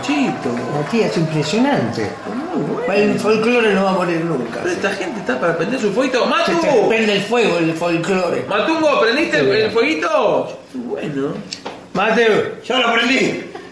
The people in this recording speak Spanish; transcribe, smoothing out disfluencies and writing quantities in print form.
gauchito. Matías, es impresionante. Muy bueno. El folclore no va a morir nunca. Pero esta gente está para prender su fueguito. ¡Matu! Se te prende el fuego, el folclore. Matungo, ¿prendiste el fueguito? Bueno. Mateo, yo lo prendí.